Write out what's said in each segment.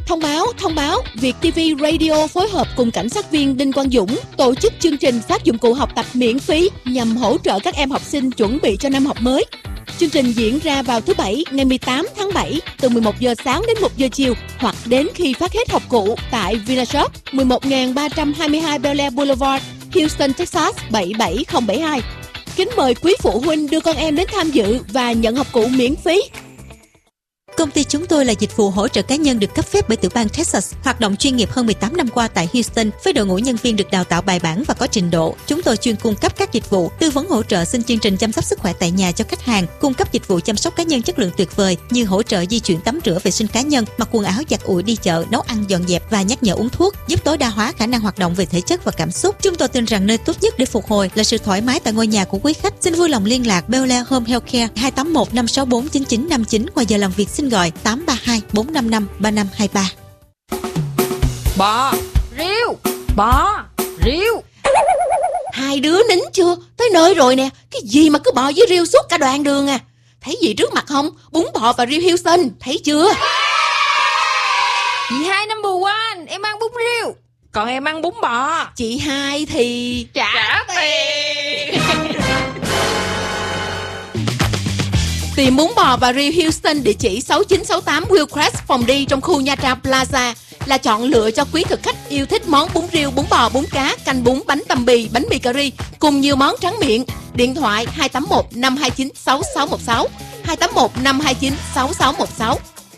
Thông báo, Việt TV Radio phối hợp cùng cảnh sát viên Đinh Quang Dũng tổ chức chương trình phát dụng cụ học tập miễn phí nhằm hỗ trợ các em học sinh chuẩn bị cho năm học mới. Chương trình diễn ra vào thứ Bảy ngày 18 tháng 7 từ 11 giờ sáng đến 1 giờ chiều hoặc đến khi phát hết học cụ tại Vinashop 11.322 Bel Air Boulevard, Houston, Texas 77072. Kính mời quý phụ huynh đưa con em đến tham dự và nhận học cụ miễn phí. Công ty chúng tôi là dịch vụ hỗ trợ cá nhân được cấp phép bởi tiểu bang Texas, hoạt động chuyên nghiệp hơn 18 năm qua tại Houston với đội ngũ nhân viên được đào tạo bài bản và có trình độ. Chúng tôi chuyên cung cấp các dịch vụ tư vấn hỗ trợ xin chương trình chăm sóc sức khỏe tại nhà cho khách hàng, cung cấp dịch vụ chăm sóc cá nhân chất lượng tuyệt vời như hỗ trợ di chuyển tắm rửa vệ sinh cá nhân, mặc quần áo giặt ủi đi chợ, nấu ăn dọn dẹp và nhắc nhở uống thuốc, giúp tối đa hóa khả năng hoạt động về thể chất và cảm xúc. Chúng tôi tin rằng nơi tốt nhất để phục hồi là sự thoải mái tại ngôi nhà của quý khách. Xin vui lòng liên lạc Bel Air Home Healthcare 281-564-9959. Ngoài giờ làm việc xin gọi 832-455-3523. Bò, riêu. Hai đứa nín chưa? Tới nơi rồi nè. Cái gì mà cứ bò với riêu suốt cả đoạn đường à? Thấy gì trước mặt không? Bún bò và riêu Houston, thấy chưa? Chị hai number one, em ăn bún riêu, còn em ăn bún bò. Chị hai thì trả tiền. Tìm bún bò và riêu Houston địa chỉ 6968 Hillcrest phòng đi trong khu Nha Trang Plaza là chọn lựa cho quý thực khách yêu thích món bún riêu, bún bò, bún cá, canh bún, bánh tằm bì, bánh mì cà ri cùng nhiều món tráng miệng. Điện thoại 281-529-6616 281-529-6616.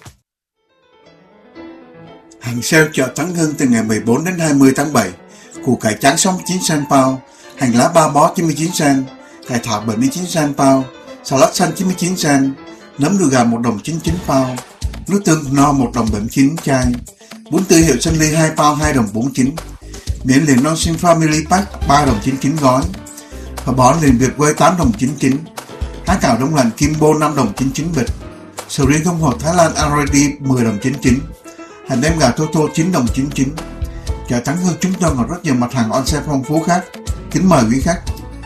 Hàng sale chợ Thắng Hưng từ ngày 14 đến 20 tháng 7. Củ cải trắng 69 cent pound, hành lá 3 bó 99 cent, cải thảo 79 cent pound, salad xanh 99 cent, nấm đùi gà 1 đồng 99 pound, nước tương no 1 đồng 79 chai, bún tươi hiệu Sơn Ly 2 pound 2 đồng 49, miến liền non xinh Family Pack 3 đồng 99 gói, và bó liền Việt quê 8 đồng 99, há cảo đông lạnh Kimbo 5 đồng 99 bịch, sầu riêng không hột Thái Lan R&D 10 đồng 99, hành đem gà Toto 9 đồng 99. Chợ Thắng Hưng chúng tôi còn rất nhiều mặt hàng on sale phong phú khác. Kính mời quý khách.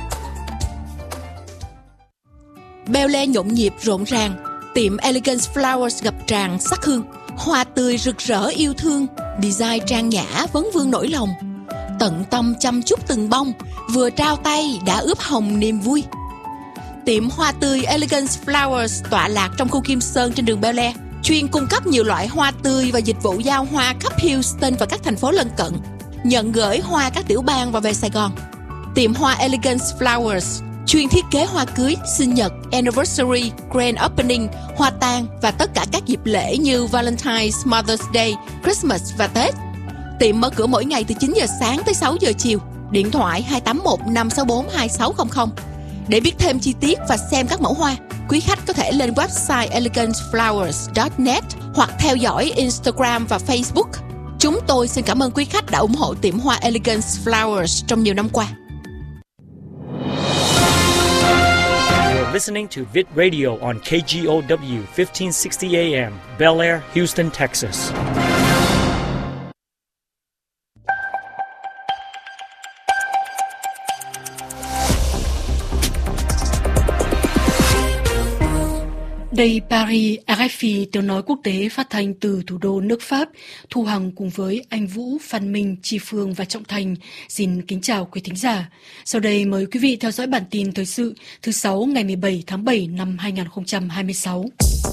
Bel Air nhộn nhịp rộn ràng, tiệm Elegance Flowers ngập tràn sắc hương, hoa tươi rực rỡ yêu thương, design trang nhã vấn vương nỗi lòng, tận tâm chăm chút từng bông, vừa trao tay đã ướp hồng niềm vui. Tiệm hoa tươi Elegance Flowers tọa lạc trong khu Kim Sơn trên đường Bel Air, chuyên cung cấp nhiều loại hoa tươi và dịch vụ giao hoa khắp Houston và các thành phố lân cận, nhận gửi hoa các tiểu bang và về Sài Gòn. Tiệm hoa Elegance Flowers chuyên thiết kế hoa cưới, sinh nhật, anniversary, grand opening, hoa tang và tất cả các dịp lễ như Valentine's, Mother's Day, Christmas và Tết. Tiệm mở cửa mỗi ngày từ 9 giờ sáng tới 6 giờ chiều. Điện thoại 281-564-2600. Để biết thêm chi tiết và xem các mẫu hoa, quý khách có thể lên website eleganceflowers.net hoặc theo dõi Instagram và Facebook. Chúng tôi xin cảm ơn quý khách đã ủng hộ tiệm hoa Elegance Flowers trong nhiều năm qua. Listening to Vit Radio on KGOW 1560 AM, Bel Air, Houston, Texas. Đây Paris, RFI tiếng nói quốc tế phát thanh từ thủ đô nước Pháp. Thu Hằng cùng với anh Vũ, Phan Minh, Chi Phương và Trọng Thành xin kính chào quý thính giả. Sau đây mời quý vị theo dõi bản tin thời sự thứ 6 ngày 17 tháng 7 năm 2026.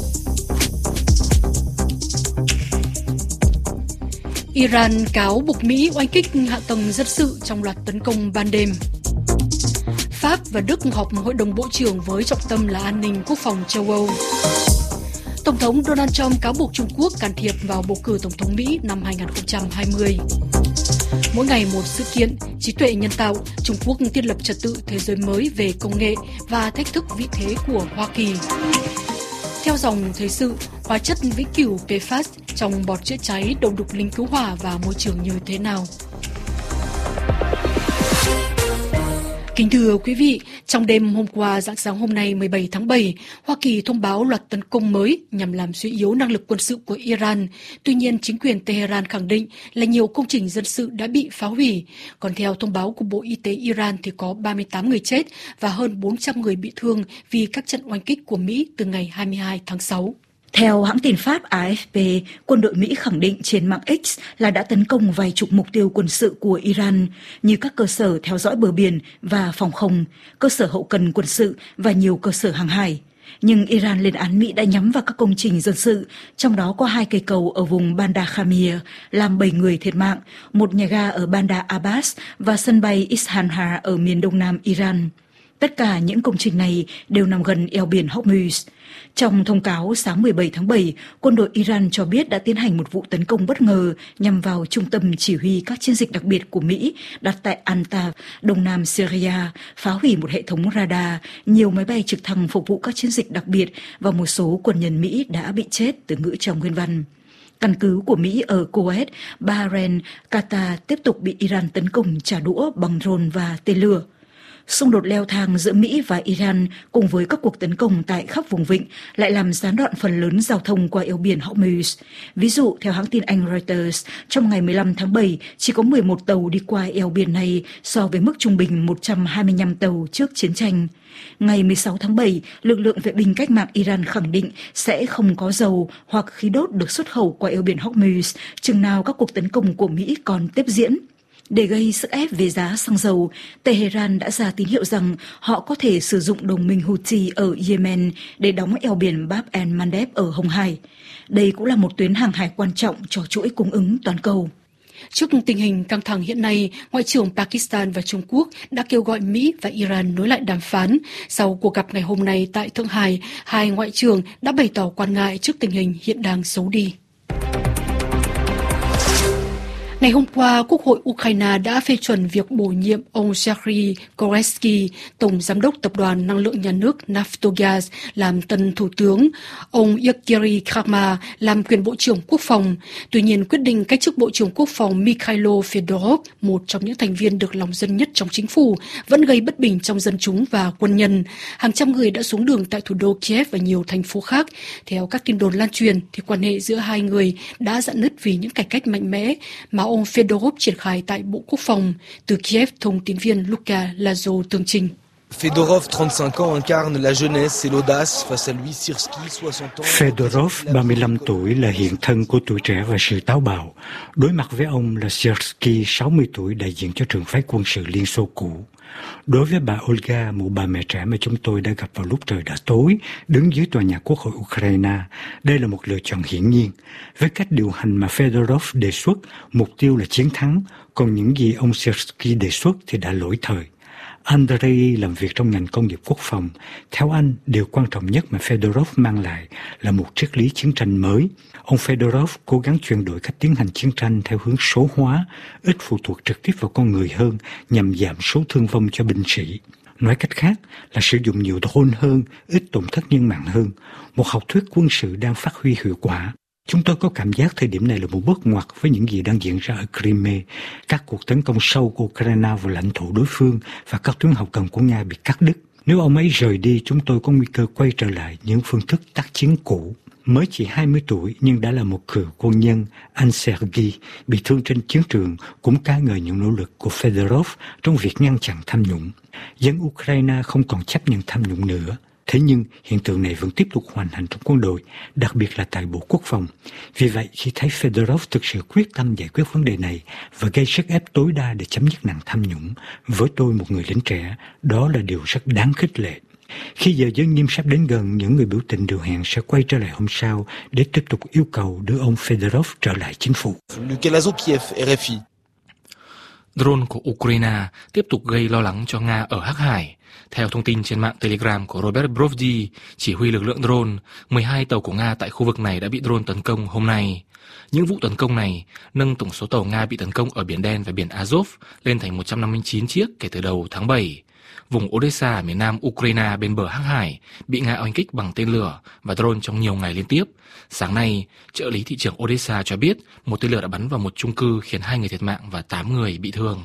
Iran cáo buộc Mỹ oanh kích hạ tầng dân sự trong loạt tấn công ban đêm. Pháp và Đức họp Hội đồng Bộ trưởng với trọng tâm là an ninh quốc phòng châu Âu. Tổng thống Donald Trump cáo buộc Trung Quốc can thiệp vào bầu cử Tổng thống Mỹ năm 2020. Mỗi ngày một sự kiện, trí tuệ nhân tạo, Trung Quốc thiết lập trật tự thế giới mới về công nghệ và thách thức vị thế của Hoa Kỳ. Theo dòng thời sự, hóa chất vĩnh cửu PFAS trong bọt chữa cháy đầu đục lính cứu hỏa và môi trường như thế nào? Kính thưa quý vị, trong đêm hôm qua rạng sáng hôm nay 17 tháng 7, Hoa Kỳ thông báo loạt tấn công mới nhằm làm suy yếu năng lực quân sự của Iran. Tuy nhiên, chính quyền Tehran khẳng định là nhiều công trình dân sự đã bị phá hủy. Còn theo thông báo của Bộ Y tế Iran thì có 38 người chết và hơn 400 người bị thương vì các trận oanh kích của Mỹ từ ngày 22 tháng 6. Theo hãng tin Pháp AFP, quân đội Mỹ khẳng định trên mạng X là đã tấn công vài chục mục tiêu quân sự của Iran, như các cơ sở theo dõi bờ biển và phòng không, cơ sở hậu cần quân sự và nhiều cơ sở hàng hải. Nhưng Iran lên án Mỹ đã nhắm vào các công trình dân sự, trong đó có 2 cây cầu ở vùng Bandar Khamir, làm 7 người thiệt mạng, một nhà ga ở Bandar Abbas và sân bay Isfahan ở miền đông nam Iran. Tất cả những công trình này đều nằm gần eo biển Hormuz. Trong thông cáo sáng 17 tháng 7, quân đội Iran cho biết đã tiến hành một vụ tấn công bất ngờ nhằm vào trung tâm chỉ huy các chiến dịch đặc biệt của Mỹ đặt tại Antab, đông nam Syria, phá hủy một hệ thống radar, nhiều máy bay trực thăng phục vụ các chiến dịch đặc biệt và một số quân nhân Mỹ đã bị chết, từ ngữ trong nguyên văn. Căn cứ của Mỹ ở Kuwait, Bahrain, Qatar tiếp tục bị Iran tấn công trả đũa bằng drone và tên lửa. Xung đột leo thang giữa Mỹ và Iran cùng với các cuộc tấn công tại khắp vùng vịnh lại làm gián đoạn phần lớn giao thông qua eo biển Hormuz. Ví dụ, theo hãng tin Anh Reuters, trong ngày 15 tháng 7, chỉ có 11 tàu đi qua eo biển này so với mức trung bình 125 tàu trước chiến tranh. Ngày 16 tháng 7, lực lượng vệ binh cách mạng Iran khẳng định sẽ không có dầu hoặc khí đốt được xuất khẩu qua eo biển Hormuz, chừng nào các cuộc tấn công của Mỹ còn tiếp diễn. Để gây sức ép về giá xăng dầu, Tehran đã ra tín hiệu rằng họ có thể sử dụng đồng minh Houthi ở Yemen để đóng eo biển Bab el-Mandeb ở Hồng Hải. Đây cũng là một tuyến hàng hải quan trọng cho chuỗi cung ứng toàn cầu. Trước tình hình căng thẳng hiện nay, Ngoại trưởng Pakistan và Trung Quốc đã kêu gọi Mỹ và Iran nối lại đàm phán. Sau cuộc gặp ngày hôm nay tại Thượng Hải, hai ngoại trưởng đã bày tỏ quan ngại trước tình hình hiện đang xấu đi. Ngày hôm qua, Quốc hội Ukraine đã phê chuẩn việc bổ nhiệm ông Serhiy Koretsky, Tổng Giám đốc Tập đoàn Năng lượng Nhà nước Naftogaz, làm tân Thủ tướng, ông Yevgeny Kharma làm quyền Bộ trưởng Quốc phòng. Tuy nhiên, quyết định cách chức Bộ trưởng Quốc phòng Mikhailo Fedorov, một trong những thành viên được lòng dân nhất trong chính phủ, vẫn gây bất bình trong dân chúng và quân nhân. Hàng trăm người đã xuống đường tại thủ đô Kiev và nhiều thành phố khác. Theo các tin đồn lan truyền, thì quan hệ giữa hai người đã rạn nứt vì những cải cách mạnh mẽ mà ông Fedorov triển khai tại Bộ Quốc phòng. Từ Kiev, thông tin viên Luka Lazo tường trình. Fedorov, 35 ans, incarne la jeunesse et l'audace. Face à lui, Syrski, 60 ans. Fedorov, 35 tuổi, là hiện thân của tuổi trẻ và sự táo bạo. Đối mặt với ông là Syrski, 60 tuổi, đại diện cho trường phái quân sự Liên Xô cũ. Đối với bà Olga, một bà mẹ trẻ mà chúng tôi đã gặp vào lúc trời đã tối, đứng dưới tòa nhà Quốc hội Ukraine, đây là một lựa chọn hiển nhiên. Với cách điều hành mà Fedorov đề xuất, mục tiêu là chiến thắng, còn những gì ông Syrski đề xuất thì đã lỗi thời. Andrei làm việc trong ngành công nghiệp quốc phòng. Theo anh, điều quan trọng nhất mà Fedorov mang lại là một triết lý chiến tranh mới. Ông Fedorov cố gắng chuyển đổi cách tiến hành chiến tranh theo hướng số hóa, ít phụ thuộc trực tiếp vào con người hơn nhằm giảm số thương vong cho binh sĩ. Nói cách khác là sử dụng nhiều drone hơn, ít tổn thất nhân mạng hơn. Một học thuyết quân sự đang phát huy hiệu quả. Chúng tôi có cảm giác thời điểm này là một bước ngoặt với những gì đang diễn ra ở Crimea, các cuộc tấn công sâu của Ukraine vào lãnh thổ đối phương và các tuyến hậu cần của Nga bị cắt đứt. Nếu ông ấy rời đi, chúng tôi có nguy cơ quay trở lại những phương thức tác chiến cũ. Mới chỉ 20 tuổi nhưng đã là một cựu quân nhân, anh Sergei bị thương trên chiến trường cũng ca ngợi những nỗ lực của Fedorov trong việc ngăn chặn tham nhũng. Dân Ukraine không còn chấp nhận tham nhũng nữa. Thế nhưng hiện tượng này vẫn tiếp tục hoành hành trong quân đội, đặc biệt là tại Bộ Quốc phòng. Vì vậy, khi thấy Fedorov thực sự quyết tâm giải quyết vấn đề này và gây sức ép tối đa để chấm dứt nạn tham nhũng, với tôi một người lính trẻ, đó là điều rất đáng khích lệ. Khi giờ dân nghiêm sắp đến gần, những người biểu tình đều hẹn sẽ quay trở lại hôm sau để tiếp tục yêu cầu đưa ông Fedorov trở lại chính phủ. Drone của Ukraine tiếp tục gây lo lắng cho Nga ở Hắc Hải. Theo thông tin trên mạng Telegram của Robert Brovdi, chỉ huy lực lượng drone, 12 tàu của Nga tại khu vực này đã bị drone tấn công hôm nay. Những vụ tấn công này nâng tổng số tàu Nga bị tấn công ở Biển Đen và Biển Azov lên thành 159 chiếc kể từ đầu tháng 7. Vùng Odessa ở miền nam Ukraine bên bờ Hắc Hải bị Nga oanh kích bằng tên lửa và drone trong nhiều ngày liên tiếp. Sáng nay, trợ lý thị trưởng Odessa cho biết một tên lửa đã bắn vào một chung cư khiến 2 người thiệt mạng và 8 người bị thương.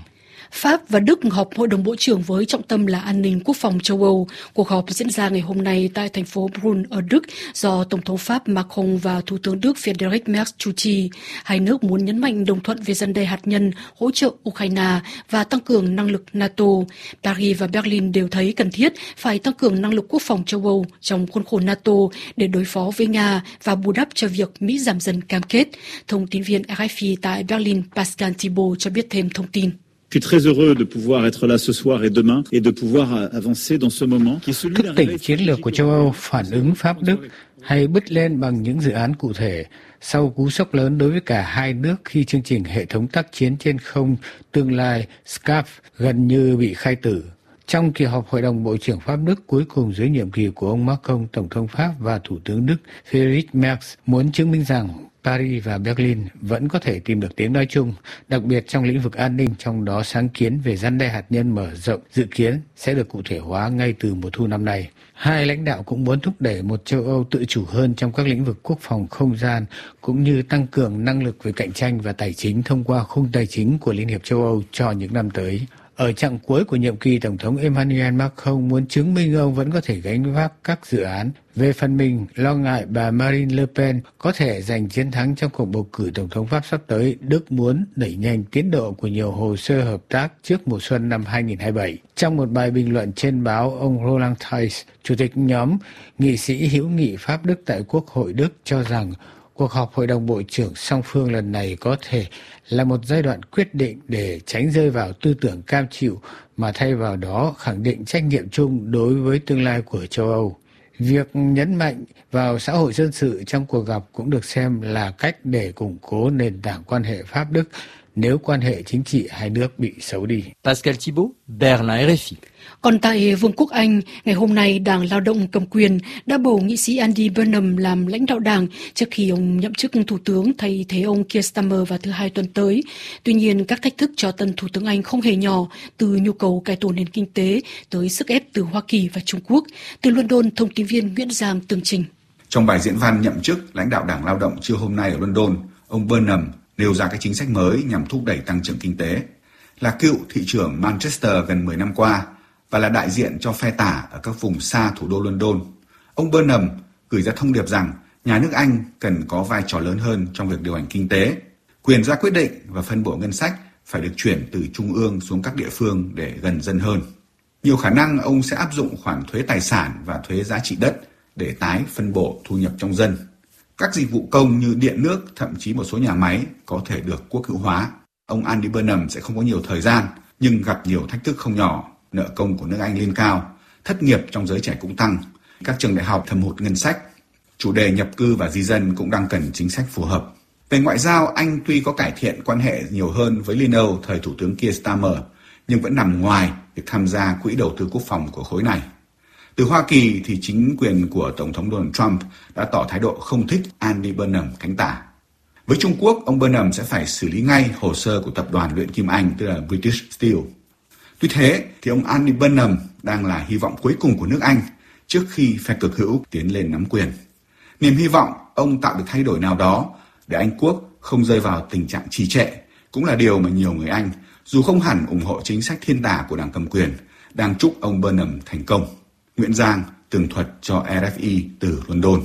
Pháp và Đức họp Hội đồng Bộ trưởng với trọng tâm là an ninh quốc phòng châu Âu. Cuộc họp diễn ra ngày hôm nay tại thành phố Brünn ở Đức do Tổng thống Pháp Macron và Thủ tướng Đức Friedrich Merz chủ trì. Hai nước muốn nhấn mạnh đồng thuận về răn đe hạt nhân, hỗ trợ Ukraine và tăng cường năng lực NATO. Paris và Berlin đều thấy cần thiết phải tăng cường năng lực quốc phòng châu Âu trong khuôn khổ NATO để đối phó với Nga và bù đắp cho việc Mỹ giảm dần cam kết. Thông tin viên RFI tại Berlin Pascal Thibault cho biết thêm thông tin. Je suis très heureux de pouvoir être là ce soir et demain et de pouvoir avancer dans ce moment qui est celui thức tỉnh chiến lược của châu Âu phản ứng Pháp-Đức hay bứt lên bằng những dự án cụ thể sau cú sốc lớn đối với cả hai nước khi chương trình hệ thống tác chiến trên không tương lai SCAF gần như bị khai tử. Trong kỳ họp Hội đồng Bộ trưởng Pháp-Đức cuối cùng dưới nhiệm kỳ của ông Macron, Tổng thống Pháp và Thủ tướng Đức Friedrich Merz muốn chứng minh rằng Paris và Berlin vẫn có thể tìm được tiếng nói chung, đặc biệt trong lĩnh vực an ninh, trong đó sáng kiến về răn đe hạt nhân mở rộng dự kiến sẽ được cụ thể hóa ngay từ mùa thu năm nay. Hai lãnh đạo cũng muốn thúc đẩy một châu Âu tự chủ hơn trong các lĩnh vực quốc phòng không gian, cũng như tăng cường năng lực về cạnh tranh và tài chính thông qua khung tài chính của Liên hiệp châu Âu cho những năm tới. Ở chặng cuối của nhiệm kỳ, Tổng thống Emmanuel Macron muốn chứng minh ông vẫn có thể gánh vác các dự án. Về phần mình, lo ngại bà Marine Le Pen có thể giành chiến thắng trong cuộc bầu cử Tổng thống Pháp sắp tới, Đức muốn đẩy nhanh tiến độ của nhiều hồ sơ hợp tác trước mùa xuân năm 2027. Trong một bài bình luận trên báo, ông Roland Theiss, Chủ tịch nhóm nghị sĩ hữu nghị Pháp-Đức tại Quốc hội Đức cho rằng cuộc họp Hội đồng Bộ trưởng song phương lần này có thể là một giai đoạn quyết định để tránh rơi vào tư tưởng cam chịu mà thay vào đó khẳng định trách nhiệm chung đối với tương lai của châu Âu. Việc nhấn mạnh vào xã hội dân sự trong cuộc gặp cũng được xem là cách để củng cố nền tảng quan hệ Pháp-Đức nếu quan hệ chính trị hai nước bị xấu đi. Pascal Thibault, Berlin, RFI. Còn tại Vương quốc Anh, ngày hôm nay Đảng Lao động cầm quyền đã bầu nghị sĩ Andy Burnham làm lãnh đạo đảng trước khi ông nhậm chức thủ tướng thay thế ông Keir Starmer vào thứ Hai tuần tới. Tuy nhiên, các thách thức cho tân thủ tướng Anh không hề nhỏ, từ nhu cầu cải tổ nền kinh tế tới sức ép từ Hoa Kỳ và Trung Quốc. Từ London, thông tin viên Nguyễn Giang tường trình. Trong bài diễn văn nhậm chức, lãnh đạo Đảng Lao động trưa hôm nay ở London, ông Burnham nêu ra các chính sách mới nhằm thúc đẩy tăng trưởng kinh tế. Là cựu thị trưởng Manchester gần 10 năm qua và là đại diện cho phe tả ở các vùng xa thủ đô London, ông Burnham gửi ra thông điệp rằng nhà nước Anh cần có vai trò lớn hơn trong việc điều hành kinh tế. Quyền ra quyết định và phân bổ ngân sách phải được chuyển từ trung ương xuống các địa phương để gần dân hơn. Nhiều khả năng ông sẽ áp dụng khoản thuế tài sản và thuế giá trị đất để tái phân bổ thu nhập trong dân. Các dịch vụ công như điện nước, thậm chí một số nhà máy có thể được quốc hữu hóa. Ông Andy Burnham sẽ không có nhiều thời gian, nhưng gặp nhiều thách thức không nhỏ. Nợ công của nước Anh lên cao, thất nghiệp trong giới trẻ cũng tăng, các trường đại học thâm hụt ngân sách. Chủ đề nhập cư và di dân cũng đang cần chính sách phù hợp. Về ngoại giao, Anh tuy có cải thiện quan hệ nhiều hơn với Liên Âu thời Thủ tướng Keir Starmer, nhưng vẫn nằm ngoài việc tham gia quỹ đầu tư quốc phòng của khối này. Từ Hoa Kỳ thì chính quyền của Tổng thống Donald Trump đã tỏ thái độ không thích Andy Burnham cánh tả. Với Trung Quốc, ông Burnham sẽ phải xử lý ngay hồ sơ của tập đoàn luyện kim Anh, tức là British Steel. Tuy thế thì ông Andy Burnham đang là hy vọng cuối cùng của nước Anh trước khi phe cực hữu tiến lên nắm quyền. Niềm hy vọng ông tạo được thay đổi nào đó để Anh Quốc không rơi vào tình trạng trì trệ cũng là điều mà nhiều người Anh, dù không hẳn ủng hộ chính sách thiên tả của đảng cầm quyền, đang chúc ông Burnham thành công. Nguyễn Giang tường thuật cho RFI từ London.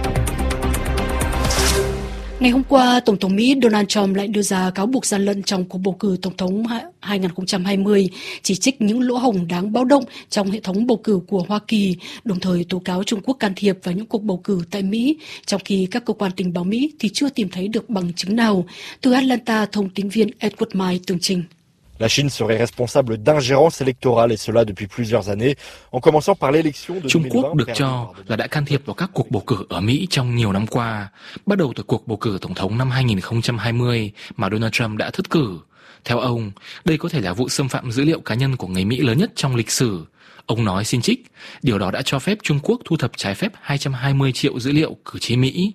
Ngày hôm qua, Tổng thống Mỹ Donald Trump lại đưa ra cáo buộc gian lận trong cuộc bầu cử Tổng thống 2020, chỉ trích những lỗ hổng đáng báo động trong hệ thống bầu cử của Hoa Kỳ, đồng thời tố cáo Trung Quốc can thiệp vào những cuộc bầu cử tại Mỹ, trong khi các cơ quan tình báo Mỹ thì chưa tìm thấy được bằng chứng nào. Từ Atlanta, thông tin viên Edward Mai tường trình. La Chine serait responsable d'ingérence électorale et cela depuis plusieurs années, en commençant par l'élection de 2020. Trung Quốc được cho là đã can thiệp vào các cuộc bầu cử ở Mỹ trong nhiều năm qua, bắt đầu từ cuộc bầu cử tổng thống năm 2020 mà Donald Trump đã thất cử. Theo ông, đây có thể là vụ xâm phạm dữ liệu cá nhân của người Mỹ lớn nhất trong lịch sử. Ông nói xin trích, điều đó đã cho phép Trung Quốc thu thập trái phép 220 triệu dữ liệu cử tri Mỹ.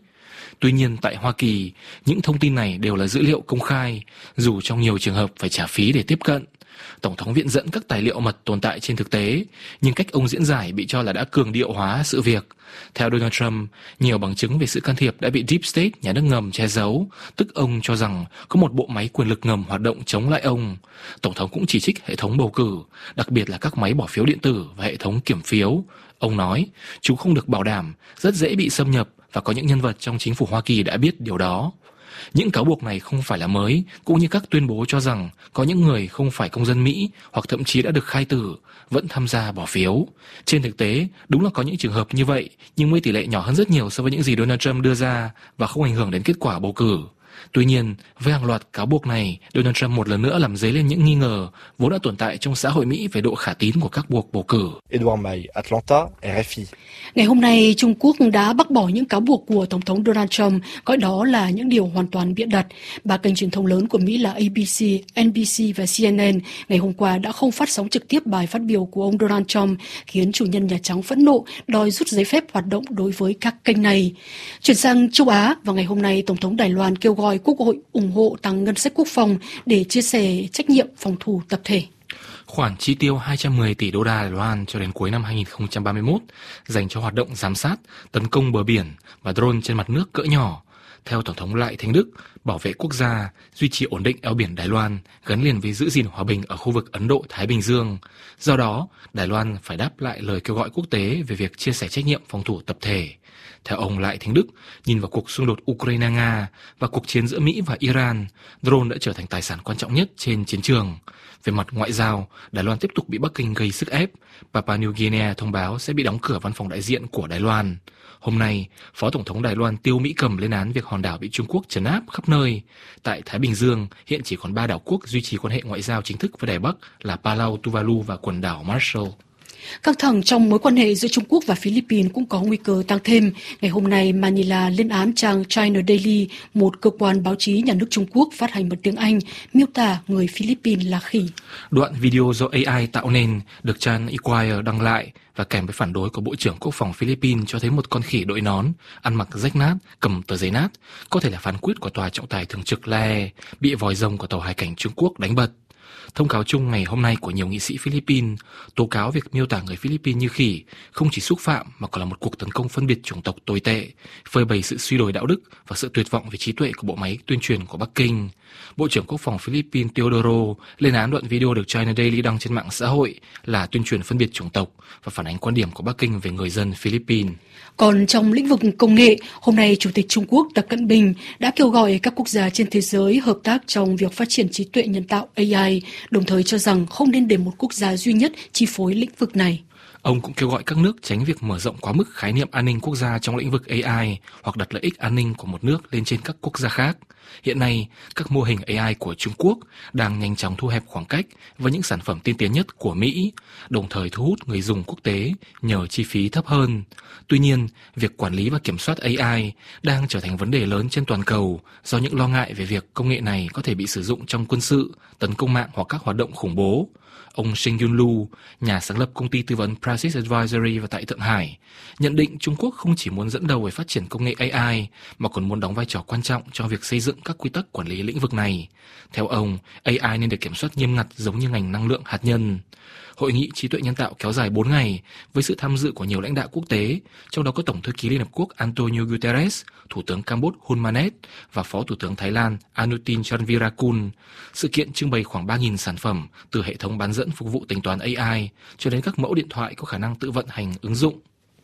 Tuy nhiên tại Hoa Kỳ, những thông tin này đều là dữ liệu công khai, dù trong nhiều trường hợp phải trả phí để tiếp cận. Tổng thống viện dẫn các tài liệu mật tồn tại trên thực tế, nhưng cách ông diễn giải bị cho là đã cường điệu hóa sự việc. Theo Donald Trump, nhiều bằng chứng về sự can thiệp đã bị Deep State, nhà nước ngầm che giấu, tức ông cho rằng có một bộ máy quyền lực ngầm hoạt động chống lại ông. Tổng thống cũng chỉ trích hệ thống bầu cử, đặc biệt là các máy bỏ phiếu điện tử và hệ thống kiểm phiếu. Ông nói, chúng không được bảo đảm, rất dễ bị xâm nhập và có những nhân vật trong chính phủ Hoa Kỳ đã biết điều đó. Những cáo buộc này không phải là mới, cũng như các tuyên bố cho rằng có những người không phải công dân Mỹ hoặc thậm chí đã được khai tử vẫn tham gia bỏ phiếu. Trên thực tế, đúng là có những trường hợp như vậy, nhưng với tỷ lệ nhỏ hơn rất nhiều so với những gì Donald Trump đưa ra và không ảnh hưởng đến kết quả bầu cử. Tuy nhiên, với hàng loạt cáo buộc này, Donald Trump một lần nữa làm dấy lên những nghi ngờ vốn đã tồn tại trong xã hội Mỹ về độ khả tín của các cuộc bầu cử. Edouard May, Atlanta, RFI. Ngày hôm nay, Trung Quốc đã bác bỏ những cáo buộc của Tổng thống Donald Trump, gọi đó là những điều hoàn toàn bịa đặt. Ba kênh truyền thông lớn của Mỹ là ABC, NBC và CNN ngày hôm qua đã không phát sóng trực tiếp bài phát biểu của ông Donald Trump, khiến chủ nhân Nhà Trắng phẫn nộ, đòi rút giấy phép hoạt động đối với các kênh này. Chuyển sang châu Á, vào ngày hôm nay, Tổng thống Đài Loan kêu gọi Quốc hội ủng hộ tăng ngân sách quốc phòng để chia sẻ trách nhiệm phòng thủ tập thể. Khoản chi tiêu 210 tỷ đô la Đài Loan cho đến cuối năm 2031 dành cho hoạt động giám sát, tấn công bờ biển và drone trên mặt nước cỡ nhỏ. Theo Tổng thống Lại Thanh Đức, bảo vệ quốc gia, duy trì ổn định eo biển Đài Loan gắn liền với giữ gìn hòa bình ở khu vực Ấn Độ-Thái Bình Dương. Do đó, Đài Loan phải đáp lại lời kêu gọi quốc tế về việc chia sẻ trách nhiệm phòng thủ tập thể. Theo ông Lại Thanh Đức, nhìn vào cuộc xung đột Ukraine-Nga và cuộc chiến giữa Mỹ và Iran, drone đã trở thành tài sản quan trọng nhất trên chiến trường. Về mặt ngoại giao, Đài Loan tiếp tục bị Bắc Kinh gây sức ép. Papua New Guinea thông báo sẽ bị đóng cửa văn phòng đại diện của Đài Loan. Hôm nay, Phó Tổng thống Đài Loan Tiêu Mỹ Cầm lên án việc hòn đảo bị Trung Quốc trấn áp khắp nơi. Tại Thái Bình Dương, hiện chỉ còn 3 đảo quốc duy trì quan hệ ngoại giao chính thức với Đài Bắc là Palau, Tuvalu và quần đảo Marshall. Căng thẳng trong mối quan hệ giữa Trung Quốc và Philippines cũng có nguy cơ tăng thêm. Ngày hôm nay, Manila lên án trang China Daily, một cơ quan báo chí nhà nước Trung Quốc phát hành bằng tiếng Anh, miêu tả người Philippines là khỉ. Đoạn video do AI tạo nên được trang Inquirer đăng lại và kèm với phản đối của Bộ trưởng Quốc phòng Philippines cho thấy một con khỉ đội nón, ăn mặc rách nát, cầm tờ giấy nát, có thể là phán quyết của tòa trọng tài thường trực Lae, bị vòi rồng của tàu hải cảnh Trung Quốc đánh bật. Thông cáo chung ngày hôm nay của nhiều nghị sĩ Philippines tố cáo việc miêu tả người Philippines như khỉ không chỉ xúc phạm mà còn là một cuộc tấn công phân biệt chủng tộc tồi tệ, phơi bày sự suy đồi đạo đức và sự tuyệt vọng về trí tuệ của bộ máy tuyên truyền của Bắc Kinh. Bộ trưởng Quốc phòng Philippines Teodoro lên án đoạn video được China Daily đăng trên mạng xã hội là tuyên truyền phân biệt chủng tộc và phản ánh quan điểm của Bắc Kinh về người dân Philippines. Còn trong lĩnh vực công nghệ, hôm nay Chủ tịch Trung Quốc Tập Cận Bình đã kêu gọi các quốc gia trên thế giới hợp tác trong việc phát triển trí tuệ nhân tạo AI, đồng thời cho rằng không nên để một quốc gia duy nhất chi phối lĩnh vực này. Ông cũng kêu gọi các nước tránh việc mở rộng quá mức khái niệm an ninh quốc gia trong lĩnh vực AI hoặc đặt lợi ích an ninh của một nước lên trên các quốc gia khác. Hiện nay, các mô hình AI của Trung Quốc đang nhanh chóng thu hẹp khoảng cách với những sản phẩm tiên tiến nhất của Mỹ, đồng thời thu hút người dùng quốc tế nhờ chi phí thấp hơn. Tuy nhiên, việc quản lý và kiểm soát AI đang trở thành vấn đề lớn trên toàn cầu do những lo ngại về việc công nghệ này có thể bị sử dụng trong quân sự, tấn công mạng hoặc các hoạt động khủng bố. Ông Shin Yun Lu, nhà sáng lập công ty tư vấn Praxis Advisory và tại Thượng Hải, nhận định Trung Quốc không chỉ muốn dẫn đầu về phát triển công nghệ AI mà còn muốn đóng vai trò quan trọng trong việc xây dựng các quy tắc quản lý lĩnh vực này. Theo ông, AI nên được kiểm soát nghiêm ngặt giống như ngành năng lượng hạt nhân. Hội nghị trí tuệ nhân tạo kéo dài 4 ngày với sự tham dự của nhiều lãnh đạo quốc tế, trong đó có Tổng thư ký Liên Hợp Quốc Antonio Guterres, Thủ tướng Campuchia Hun Manet và Phó Thủ tướng Thái Lan Anutin Charnvirakul. Sự kiện trưng bày khoảng 3.000 sản phẩm từ hệ thống bán dẫn phục vụ tính toán AI cho đến các mẫu điện thoại có khả năng tự vận hành ứng dụng.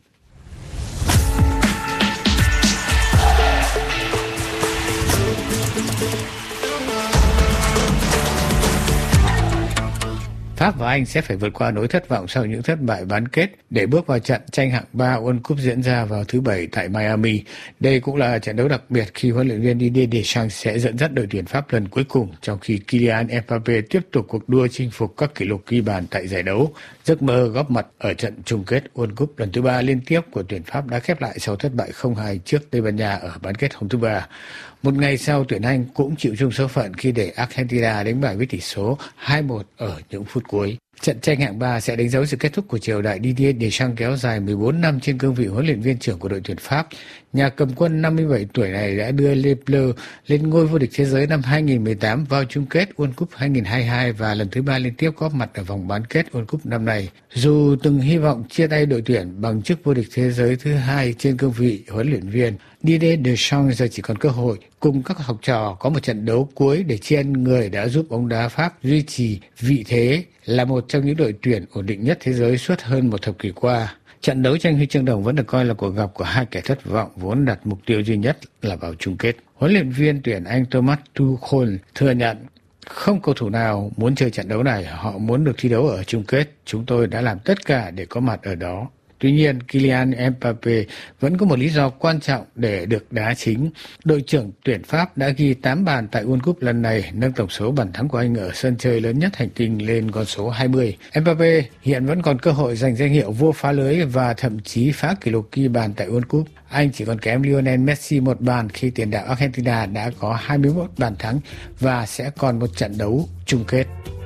Pháp và Anh sẽ phải vượt qua nỗi thất vọng sau những thất bại bán kết để bước vào trận tranh hạng 3 World Cup diễn ra vào thứ Bảy tại Miami. Đây cũng là trận đấu đặc biệt khi huấn luyện viên Didier Deschamps sẽ dẫn dắt đội tuyển Pháp lần cuối cùng, trong khi Kylian Mbappé tiếp tục cuộc đua chinh phục các kỷ lục ghi bàn tại giải đấu. Giấc mơ góp mặt ở trận chung kết World Cup lần thứ 3 liên tiếp của tuyển Pháp đã khép lại sau thất bại 0-2 trước Tây Ban Nha ở bán kết hôm thứ Ba. Một ngày sau, tuyển Anh cũng chịu chung số phận khi để Argentina đánh bại với tỷ số 2-1 ở những phút cuối. Trận tranh hạng 3 sẽ đánh dấu sự kết thúc của triều đại Didier Deschamps kéo dài 14 năm trên cương vị huấn luyện viên trưởng của đội tuyển Pháp. Nhà cầm quân 57 tuổi này đã đưa Les Bleus lên ngôi vô địch thế giới năm 2018 vào chung kết World Cup 2022 và lần thứ 3 liên tiếp góp mặt ở vòng bán kết World Cup năm nay. Dù từng hy vọng chia tay đội tuyển bằng chức vô địch thế giới thứ 2 trên cương vị huấn luyện viên, Didier Deschamps giờ chỉ còn cơ hội cùng các học trò có một trận đấu cuối để tri ân người đã giúp bóng đá Pháp duy trì vị thế là một trong những đội tuyển ổn định nhất thế giới suốt hơn một thập kỷ qua. Trận đấu tranh huy chương đồng vẫn được coi là cuộc gặp của hai kẻ thất vọng vốn đặt mục tiêu duy nhất là vào chung kết. Huấn luyện viên tuyển Anh Thomas Tuchel thừa nhận không cầu thủ nào muốn chơi trận đấu này, họ muốn được thi đấu ở chung kết. Chúng tôi đã làm tất cả để có mặt ở đó. Tuy nhiên, Kylian Mbappé vẫn có một lý do quan trọng để được đá chính. Đội trưởng tuyển Pháp đã ghi 8 bàn tại World Cup lần này, nâng tổng số bàn thắng của anh ở sân chơi lớn nhất hành tinh lên con số 20. Mbappé hiện vẫn còn cơ hội giành danh hiệu vua phá lưới và thậm chí phá kỷ lục ghi bàn tại World Cup. Anh chỉ còn kém Lionel Messi một bàn khi tiền đạo Argentina đã có 21 bàn thắng và sẽ còn một trận đấu chung kết.